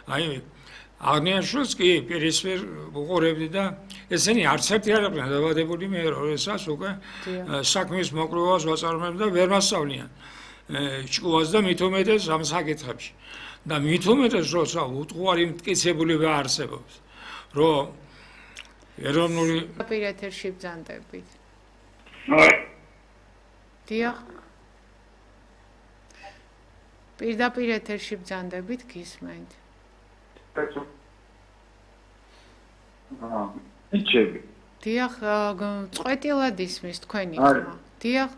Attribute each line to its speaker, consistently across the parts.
Speaker 1: აი აღნიშნულს კი პირისპირ უყურებდი და ესენი არც ერთი არ იყვნენ დაბადებული მე როდესაც უკვე საქმის მოკვლევას ვაწარმოებდი და ვერ მასწავლიან ჭკუას და მით უმეტეს ამ საკითხებში და მით უმეტეს როცა უტყუარი მტკიცებულება არსებობს რომ ეროვნული
Speaker 2: პირეთერში ბრძანდებით დიახ პირდაპირ ეთერში ბრძანდებით გისმენთ
Speaker 3: იჩები
Speaker 2: დიახ წყვეტილად ისმის თქვენი ხმა დიახ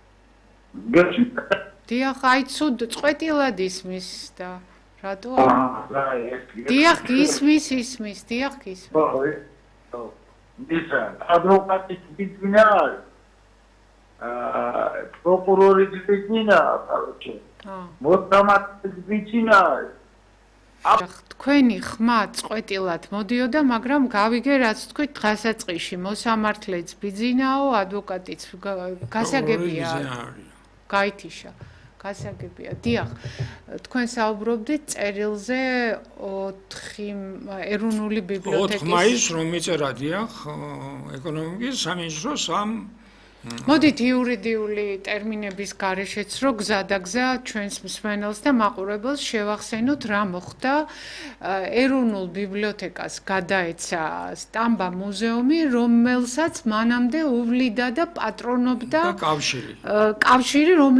Speaker 2: დიახ აი ცუდ წყვეტილად ისმის და რატო დიახ ისმის დიახ ისმის
Speaker 3: ისა ადვოკატის ბიძინა პროკურორის ბიძინა короче მოსამართის ბიძინა
Speaker 2: თქვენი ხმა წყვეტილად მოდიოდა მაგრამ გავიგე რაც თქვით დღესაწყისში მოსამართლეც ბიძინაო ადვოკატიც გასაგებია გაითიშა გასაგებია დიახ თქვენ საუბრობდით წერილზე 4 ეროვნული ბიბლიოთეკის
Speaker 1: 4 მაისს რომ მიწერა დიახ ეკონომიკის სამინისტროს ამ
Speaker 2: მოდით იურიდიული ტერმინების გარეშეც რო გზადაგზა ჩვენს მსმენელს და მაყურებელს შევახსენოთ რა მოხდა ეროვნულ ბიბლიოთეკას გადაეცა სტამბა მუზეუმი რომელსაც მანამდე უვლიდა და პატრონობდა
Speaker 1: კავშირი